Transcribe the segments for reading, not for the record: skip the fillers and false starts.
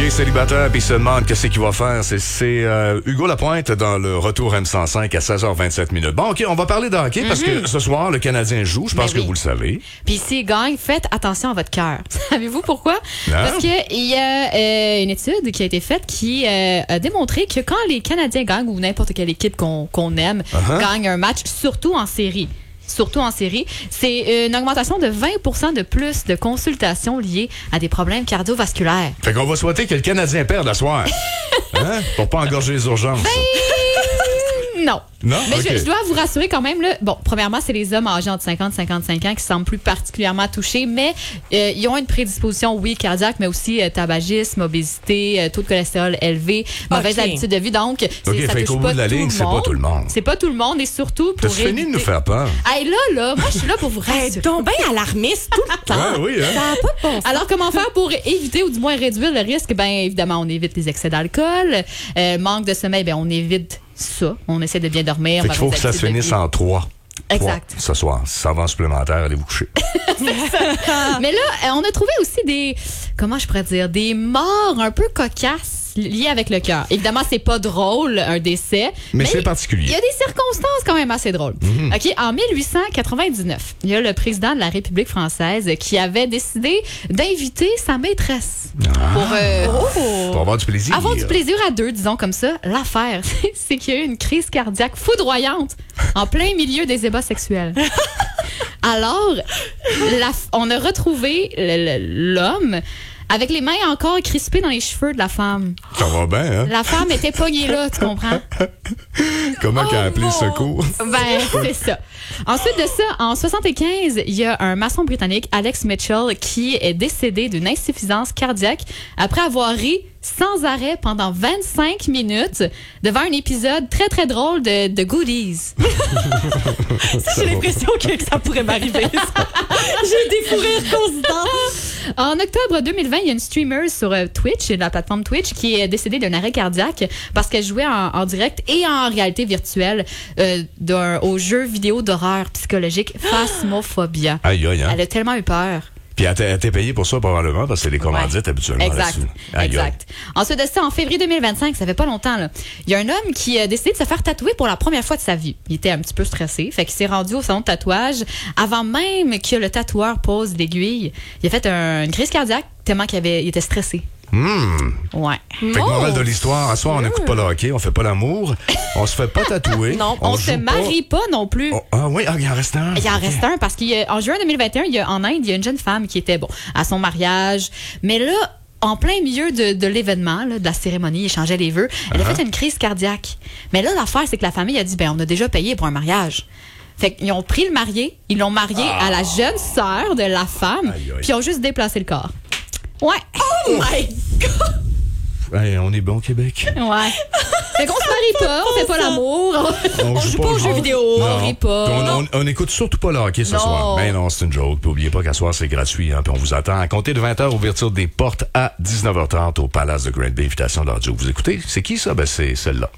Il est célibataire puis il se demande qu'est-ce qu'il va faire. C'est Hugo Lapointe dans le retour M105 à 16h27. Bon, OK, on va parler de hockey parce que ce soir, le Canadien joue. Je pense que vous le savez. Puis s'il gagne, faites attention à votre cœur. Savez-vous pourquoi? Parce qu'il y a une étude qui a été faite qui a démontré que quand les Canadiens gagnent ou n'importe quelle équipe qu'on aime gagne un match, surtout en série, c'est une augmentation de 20% de plus de consultations liées à des problèmes cardiovasculaires. Fait qu'on va souhaiter que le Canadien perde à soir. Pour pas engorger les urgences. Non. Non? Mais Okay. je dois vous rassurer quand même. Là, bon, premièrement, c'est les hommes âgés entre 50 et 55 ans qui semblent plus particulièrement touchés, mais ils ont une prédisposition, oui, cardiaque, mais aussi tabagisme, obésité, taux de cholestérol élevé, mauvaise habitude de vie. Donc, ça touche pas de la ligne, c'est pas tout le monde. C'est pas tout le monde et surtout pour éviter... fini de nous faire peur. Hey, là, moi, je suis là pour vous rassurer. Donc bien alarmiste tout le temps. Ouais, oui, hein? Ça n'a pas de bon sens. Alors, comment faire pour éviter ou du moins réduire le risque? Bien, évidemment, on évite les excès d'alcool. Manque de sommeil, bien, on évite ça. On essaie de bien dormir. Il faut que ça se finisse en 3. Exact. Ce soir, ça va en supplémentaire, allez vous coucher. Mais là, on a trouvé aussi des morts un peu cocasses liées avec le cœur. Évidemment, c'est pas drôle, un décès. Mais c'est particulier. Il y a des circonstances quand même assez drôles. OK, en 1899, il y a le président de la République française qui avait décidé d'inviter sa maîtresse pour avoir du plaisir. Avoir du plaisir à deux, disons comme ça. L'affaire, c'est qu'il y a eu une crise cardiaque foudroyante en plein milieu des ébats sexuels. Alors, on a retrouvé l'homme avec les mains encore crispées dans les cheveux de la femme. Ça va bien, hein? La femme était pognée là, tu comprends? Comment qu'elle a appelé le secours? Ben, c'est ça. Ensuite de ça, en 75, il y a un maçon britannique, Alex Mitchell, qui est décédé d'une insuffisance cardiaque après avoir ri sans arrêt pendant 25 minutes devant un épisode très, très drôle de Goodies. J'ai l'impression que ça pourrait m'arriver. J'ai des fous rires constants. En octobre 2020, il y a une streamer sur Twitch, la plateforme Twitch, qui est décédée d'un arrêt cardiaque parce qu'elle jouait en direct et en réalité virtuelle au jeu vidéo d'horreur psychologique Phasmophobia. Aïe, aïe, hein? Elle a tellement eu peur. Puis elle t'est payée pour ça probablement parce que c'est les commandites habituellement là-dessus. Exact. Ensuite de ça, en février 2025, ça fait pas longtemps, là, il y a un homme qui a décidé de se faire tatouer pour la première fois de sa vie. Il était un petit peu stressé, fait qu'il s'est rendu au salon de tatouage avant même que le tatoueur pose l'aiguille. Il a fait une crise cardiaque tellement il était stressé. Ouais. Fait que morale de l'histoire, à soir, on n'écoute pas le hockey, on fait pas l'amour, on se fait pas tatouer. Non, on se marie pas non plus. Il en reste un. Il en reste un parce qu'en juin 2021, en Inde, il y a une jeune femme qui était, à son mariage. Mais là, en plein milieu de l'événement, là, de la cérémonie, il échangeait les vœux, elle a fait une crise cardiaque. Mais là, l'affaire, c'est que la famille a dit, on a déjà payé pour un mariage. Fait qu'ils ont pris le marié, ils l'ont marié à la jeune sœur de la femme, puis ils ont juste déplacé le corps. Ouais. Oh my God! Hey, on est bon au Québec. Ouais. Fait qu'on se marie pas, on fait pas l'amour. On joue pas aux jeux vidéo. On rit pas. On écoute surtout pas le hockey ce soir. Ben non, c'est une joke. Puis oubliez pas qu'à soir, c'est gratuit. Hein, puis on vous attend à compter de 20h, ouverture des portes à 19h30 au Palace de Grande Bay. Invitation d'audio. Vous écoutez? C'est qui ça? Ben c'est celle-là.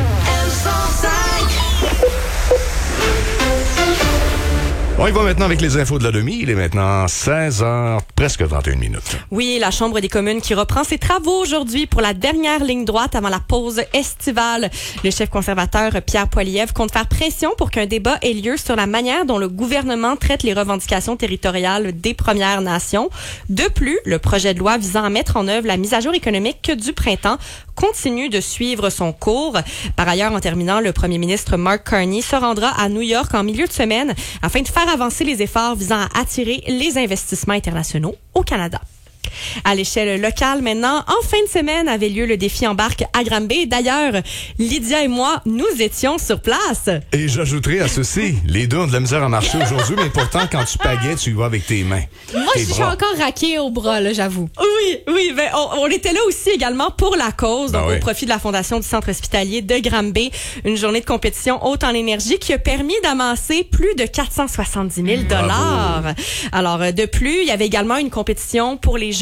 On y va maintenant avec les infos de la demi. Il est maintenant 16h, presque 31 minutes. Oui, la Chambre des communes qui reprend ses travaux aujourd'hui pour la dernière ligne droite avant la pause estivale. Le chef conservateur Pierre Poilievre compte faire pression pour qu'un débat ait lieu sur la manière dont le gouvernement traite les revendications territoriales des Premières Nations. De plus, le projet de loi visant à mettre en œuvre la mise à jour économique du printemps continue de suivre son cours. Par ailleurs, en terminant, le premier ministre Mark Carney se rendra à New York en milieu de semaine afin de faire avancer les efforts visant à attirer les investissements internationaux au Canada. À l'échelle locale, maintenant, en fin de semaine avait lieu le défi Embarque à Granby. D'ailleurs, Lydia et moi, nous étions sur place. Et j'ajouterai à ceci, les deux ont de la misère à marcher aujourd'hui, mais pourtant, quand tu pagaies, tu y vas avec tes mains. Moi, je suis encore raquée au bras, là, j'avoue. Oui, ben, on était là aussi également pour la cause, donc au profit de la Fondation du Centre hospitalier de Granby. Une journée de compétition haute en énergie qui a permis d'amasser plus de 470 000 $. Alors, de plus, il y avait également une compétition pour les jeunes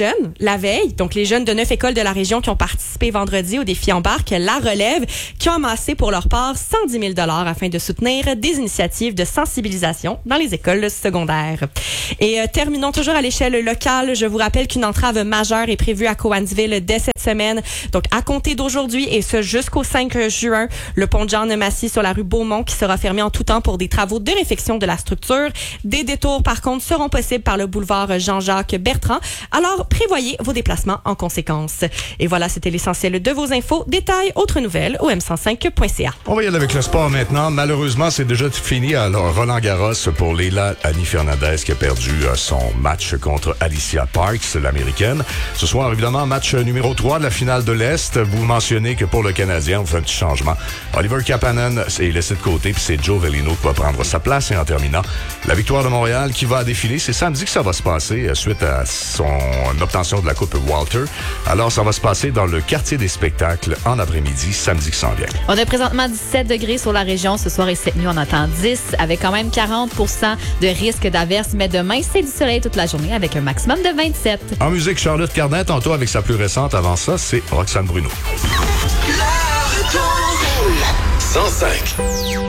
jeunes la veille, donc les jeunes de 9 écoles de la région qui ont participé vendredi au défi Embarque La Relève, qui ont amassé pour leur part 110 000 $ afin de soutenir des initiatives de sensibilisation dans les écoles secondaires. Et terminons toujours à l'échelle locale. Je vous rappelle qu'une entrave majeure est prévue à Cowansville dès cette semaine. Donc, à compter d'aujourd'hui et ce jusqu'au 5 juin, le pont John Massy sur la rue Beaumont qui sera fermé en tout temps pour des travaux de réfection de la structure. Des détours, par contre, seront possibles par le boulevard Jean-Jacques Bertrand. Alors, prévoyez vos déplacements en conséquence. Et voilà, c'était l'essentiel de vos infos. Détails, autres nouvelles au m105.ca. On va y aller avec le sport maintenant. Malheureusement, c'est déjà fini à Roland-Garros pour Leila Annie Fernandez qui a perdu son match contre Alicia Parks, l'américaine. Ce soir, évidemment, match numéro 3 de la finale de l'Est. Vous mentionnez que pour le Canadien, on fait un petit changement. Oliver Kapanen est laissé de côté, puis c'est Joe Velino qui va prendre sa place. Et en terminant, la victoire de Montréal qui va défiler. C'est samedi que ça va se passer suite à son obtention de la Coupe Walter. Alors, ça va se passer dans le quartier des spectacles en après-midi, samedi qui s'en vient. On a présentement 17 degrés sur la région. Ce soir et cette nuit, on attend 10 avec quand même 40 % de risque d'averse. Mais demain, c'est du soleil toute la journée avec un maximum de 27. En musique, Charlotte Cardin, tantôt avec sa plus récente. Avant ça, c'est Roxane Bruno. 105.